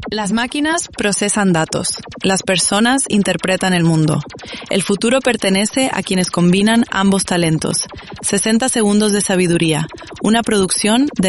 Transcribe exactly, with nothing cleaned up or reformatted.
Las máquinas procesan datos. Las personas interpretan el mundo. El futuro pertenece a quienes combinan ambos talentos. sesenta segundos de sabiduría. Una producción de